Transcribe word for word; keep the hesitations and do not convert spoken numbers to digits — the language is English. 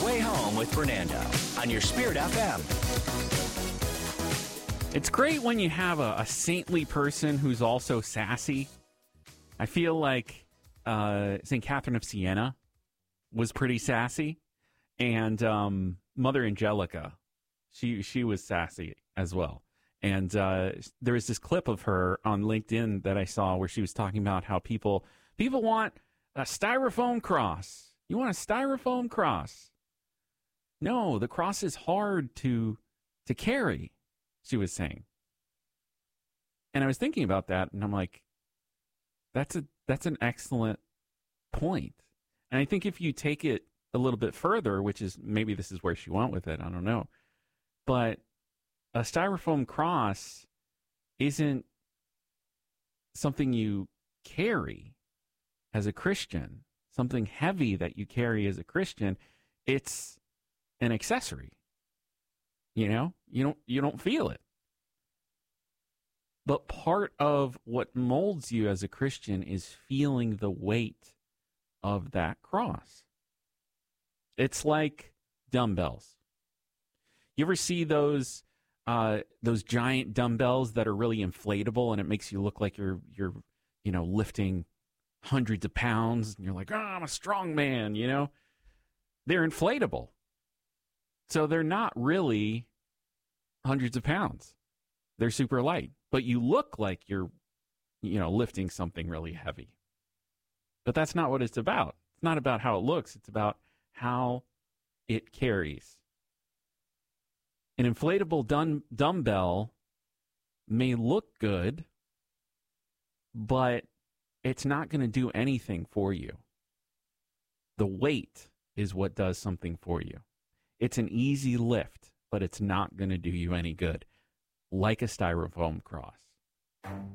Way Home with Fernando on your Spirit F M. It's great when you have a, a saintly person who's also sassy. I feel like uh, Saint Catherine of Siena was pretty sassy, and um, Mother Angelica, she she was sassy as well. And uh, there was this clip of her on LinkedIn that I saw where she was talking about how people people want a styrofoam cross. You want a styrofoam cross? No, the cross is hard to to carry, she was saying. And I was thinking about that, and I'm like, that's a that's an excellent point. And I think if you take it a little bit further, which is maybe this is where she went with it, I don't know, but a styrofoam cross isn't something you carry as a Christian, something heavy that you carry as a Christian. It's an accessory. You know, you don't you don't feel it. But part of what molds you as a Christian is feeling the weight of that cross. It's like dumbbells. You ever see those uh, those giant dumbbells that are really inflatable, and it makes you look like you're you're you know lifting hundreds of pounds, and you're like, oh, I'm a strong man, you know? They're inflatable. So they're not really hundreds of pounds. They're super light. But you look like you're, you know, lifting something really heavy. But that's not what it's about. It's not about how it looks. It's about how it carries. An inflatable dum- dumbbell may look good, but it's not going to do anything for you. The weight is what does something for you. It's an easy lift, but it's not going to do you any good, like a styrofoam cross.